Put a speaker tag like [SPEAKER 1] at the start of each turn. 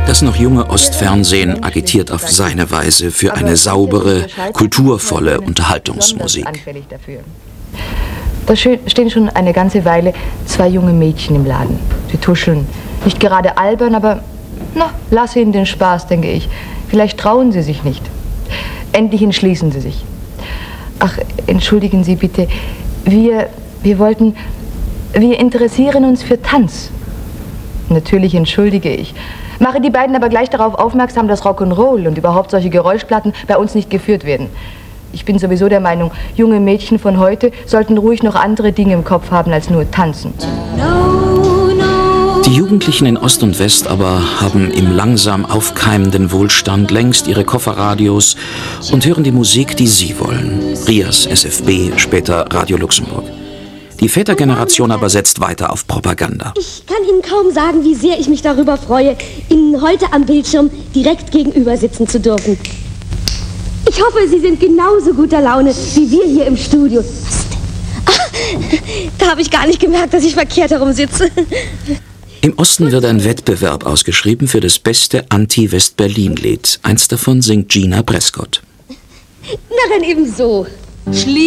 [SPEAKER 1] Das noch junge Ostfernsehen agitiert auf seine Weise für eine saubere, kulturvolle Unterhaltungsmusik.
[SPEAKER 2] Da stehen schon eine ganze Weile 2 junge Mädchen im Laden. Sie tuscheln. Nicht gerade albern, aber na, lass ihnen den Spaß, denke ich. Vielleicht trauen sie sich nicht. Endlich entschließen sie sich. Ach, entschuldigen Sie bitte. Wir interessieren uns für Tanz. Natürlich entschuldige ich. Mache die beiden aber gleich darauf aufmerksam, dass Rock'n'Roll und überhaupt solche Geräuschplatten bei uns nicht geführt werden. Ich bin sowieso der Meinung, junge Mädchen von heute sollten ruhig noch andere Dinge im Kopf haben als nur tanzen.
[SPEAKER 1] Die Jugendlichen in Ost und West aber haben im langsam aufkeimenden Wohlstand längst ihre Kofferradios und hören die Musik, die sie wollen. RIAS, SFB, später Radio Luxemburg. Die Vätergeneration aber setzt weiter auf Propaganda.
[SPEAKER 3] Ich kann Ihnen kaum sagen, wie sehr ich mich darüber freue, Ihnen heute am Bildschirm direkt gegenüber sitzen zu dürfen. Ich hoffe, Sie sind genauso guter Laune wie wir hier im Studio. Was denn? Ach, da habe ich gar nicht gemerkt, dass ich verkehrt herum sitze.
[SPEAKER 1] Im Osten wird ein Wettbewerb ausgeschrieben für das beste Anti-West-Berlin-Lied. Eins davon singt Gina Prescott.
[SPEAKER 3] Na dann eben so.